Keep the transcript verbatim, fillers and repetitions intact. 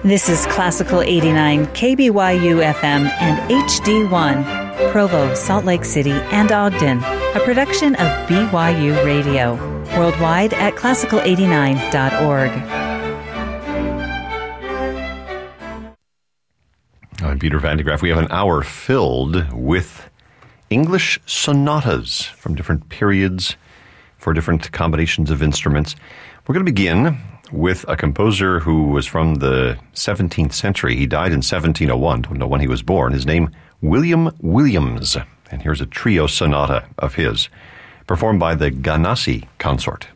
This is Classical eighty-nine, K B Y U F M and H D one, Provo, Salt Lake City, and Ogden, a production of B Y U Radio, worldwide at classical eighty-nine dot org. I'm Peter Van de Graaff. We have an hour filled with English sonatas from different periods for different combinations of instruments. We're going to begin with a composer who was from the seventeenth century. He died in seventeen oh one, don't know when he was born. His name, William Williams. And here's a trio sonata of his, performed by the Ganassi Consort.